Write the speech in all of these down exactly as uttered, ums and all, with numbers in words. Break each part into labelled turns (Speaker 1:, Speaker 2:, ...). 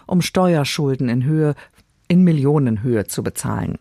Speaker 1: um Steuerschulden in Höhe, in Millionenhöhe zu bezahlen.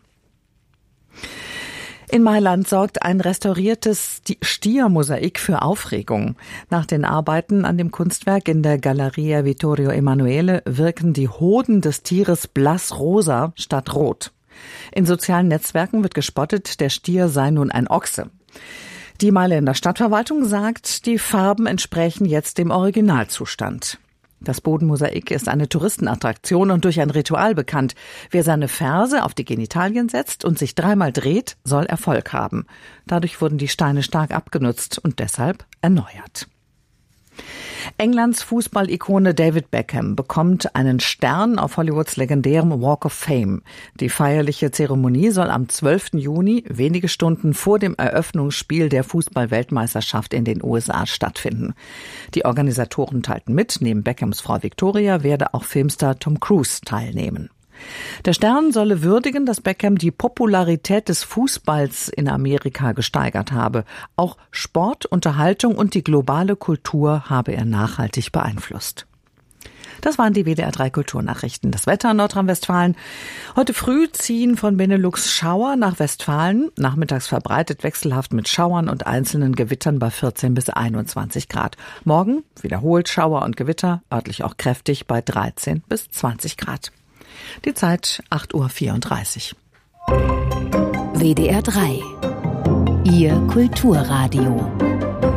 Speaker 1: In Mailand sorgt ein restauriertes Stiermosaik für Aufregung. Nach den Arbeiten an dem Kunstwerk in der Galleria Vittorio Emanuele wirken die Hoden des Tieres blassrosa statt rot. In sozialen Netzwerken wird gespottet, der Stier sei nun ein Ochse. Die Mailänder Stadtverwaltung sagt, die Farben entsprechen jetzt dem Originalzustand. Das Bodenmosaik ist eine Touristenattraktion und durch ein Ritual bekannt. Wer seine Ferse auf die Genitalien setzt und sich dreimal dreht, soll Erfolg haben. Dadurch wurden die Steine stark abgenutzt und deshalb erneuert. Englands Fußballikone David Beckham bekommt einen Stern auf Hollywoods legendärem Walk of Fame. Die feierliche Zeremonie soll am zwölften Juni, wenige Stunden vor dem Eröffnungsspiel der Fußball-Weltmeisterschaft in den U S A, stattfinden. Die Organisatoren teilten mit, neben Beckhams Frau Victoria werde auch Filmstar Tom Cruise teilnehmen. Der Stern solle würdigen, dass Beckham die Popularität des Fußballs in Amerika gesteigert habe. Auch Sport, Unterhaltung und die globale Kultur habe er nachhaltig beeinflusst. Das waren die W D R drei Kulturnachrichten. Das Wetter in Nordrhein-Westfalen. Heute früh ziehen von Benelux Schauer nach Westfalen. Nachmittags verbreitet wechselhaft mit Schauern und einzelnen Gewittern bei vierzehn bis einundzwanzig Grad. Morgen wiederholt Schauer und Gewitter, örtlich auch kräftig bei dreizehn bis zwanzig Grad. Die Zeit acht Uhr vierunddreißig.
Speaker 2: W D R drei. Ihr Kulturradio.